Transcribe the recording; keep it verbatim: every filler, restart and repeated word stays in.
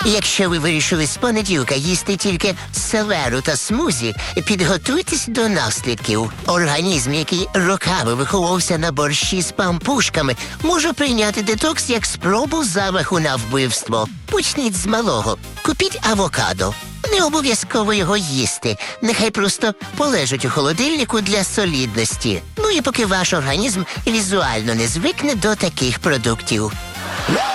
Якщо ви вирішили з понеділка їсти тільки селеру та смузі, підготуйтесь до наслідків. Організм, який роками виховувався на борщі з пампушками, може прийняти детокс як спробу замаху на вбивство. Почніть з малого. Купіть авокадо. Не обов'язково його їсти. Нехай просто полежать у холодильнику для солідності. Ну і поки ваш організм візуально не звикне до таких продуктів.